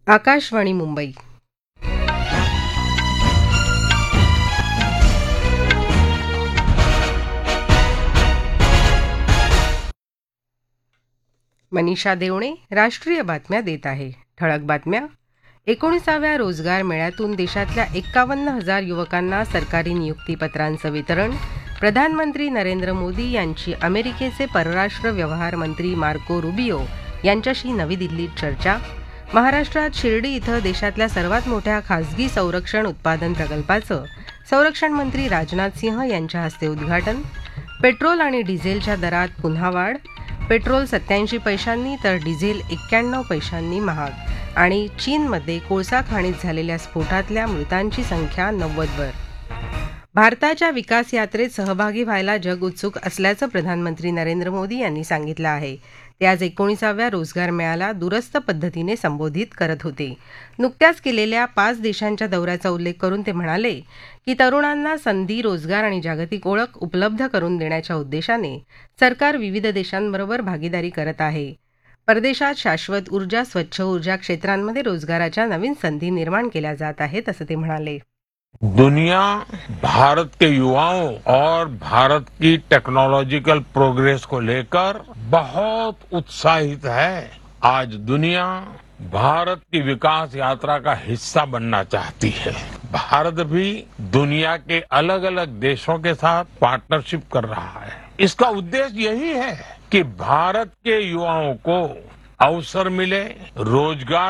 आकाशवाणी मुंबई. मनीषा देवणे राष्ट्रीय बातम्या देत आहे. ठळक बातम्या. 19व्या रोजगार मेळ्यातून देशातल्या 51,000 युवकांना सरकारी नियुक्तीपत्रांचं वितरण. प्रधानमंत्री नरेंद्र मोदी यांची अमेरिकेचे परराष्ट्र व्यवहार मंत्री मार्को रुबियो यांच्याशी नवी दिल्लीत चर्चा. महाराष्ट्रात शिर्डी इथं देशातल्या सर्वात मोठ्या खासगी संरक्षण उत्पादन प्रकल्पाचं संरक्षण मंत्री राजनाथ सिंह यांच्या हस्ते उद्घाटन. पेट्रोल आणि डिझेलच्या दरात पुन्हा वाढ. पेट्रोल 87 पैशांनी तर डिझेल 91 पैशांनी महाग. आणि चीनमध्ये कोळसा खाणीत झालेल्या स्फोटातल्या मृतांची संख्या 90 वर. भारताच्या विकास यात्रेत सहभागी व्हायला जग उत्सुक असल्याचं प्रधानमंत्री नरेंद्र मोदी यांनी सांगितलं आहे. ते आज 19व्या रोजगार मेळ्याला दूरस्थ पद्धतीने संबोधित करत होते. नुकत्याच केलेल्या 5 देशांच्या दौऱ्याचा उल्लेख करून ते म्हणाले की तरुणांना संधी, रोजगार आणि जागतिक ओळख उपलब्ध करून देण्याच्या उद्देशाने सरकार विविध देशांबरोबर भागीदारी करत आहे. परदेशात शाश्वत ऊर्जा, स्वच्छ ऊर्जा क्षेत्रांमध्ये रोजगाराच्या नवीन संधी निर्माण केल्या जात आहेत असं ते म्हणाले. दुनिया भारत के युवाओं और भारत की टेक्नोलॉजिकल प्रोग्रेस को लेकर बहुत उत्साहित है. आज दुनिया भारत की विकास यात्रा का हिस्सा बनना चाहती है. भारत भी दुनिया के अलग अलग देशों के साथ पार्टनरशिप कर रहा है. इसका उद्देश्य यही है कि भारत के युवाओं को अवसर मिले, रोजगार